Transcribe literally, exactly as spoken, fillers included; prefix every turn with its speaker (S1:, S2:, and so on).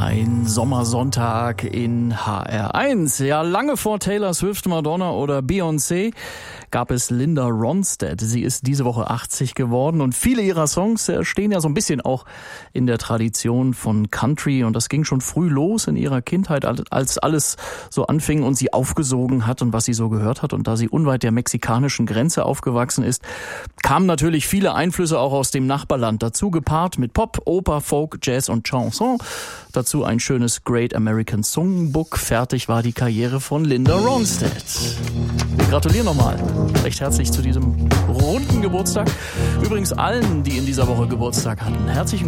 S1: Ein Sommersonntag in H R eins. Ja, lange vor Taylor Swift, Madonna oder Beyoncé gab es Linda Ronstadt. Sie ist diese Woche achtzig geworden und viele ihrer Songs stehen ja so ein bisschen auch in der Tradition von Country. Und das ging schon früh los in ihrer Kindheit, als alles so anfing und sie aufgesogen hat und was sie so gehört hat. Und da sie unweit der mexikanischen Grenze aufgewachsen ist, kamen natürlich viele Einflüsse auch aus dem Nachbarland dazu, gepaart mit Pop, Oper, Folk, Jazz und Chanson. Dazu ein schönes Great American Songbook. Fertig war die Karriere von Linda Ronstadt. Wir gratulieren nochmal recht herzlich zu diesem runden Geburtstag. Übrigens allen, die in dieser Woche Geburtstag hatten. Herzlichen